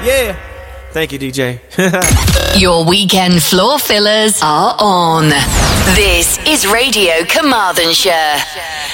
Yeah. Thank you, DJ. Your weekend floor fillers are on. This is Radio Carmarthenshire.